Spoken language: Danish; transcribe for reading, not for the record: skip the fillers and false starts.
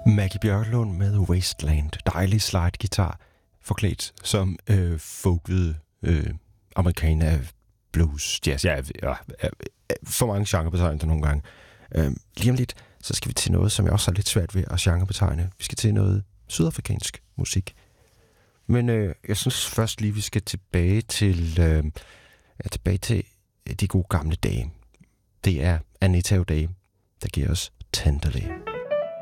Maggie Bjørklund med Wasteland. Dejlig slide guitar, forklædt som folket amerikaner blues, jazz. Ja, for mange genrebetegnelser nogle gange. Lige om lidt, så skal vi til noget, som jeg også har lidt svært ved at genrebetegne. Vi skal til noget sydafrikansk musik. Men jeg synes først lige, vi skal tilbage til de gode gamle dage. Det er Anita O'Day, der giver os Tenderly.